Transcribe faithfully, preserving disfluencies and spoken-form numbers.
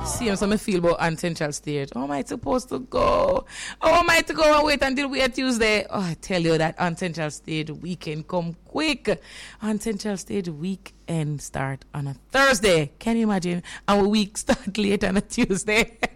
See him, so I feel about on Central Stage. How am I supposed to go? How am I to go and wait until we are Tuesday? Oh, I tell you that on Central Stage weekend come quick. On Central Stage weekend start on a Thursday. Can you imagine? Our week start late on a Tuesday.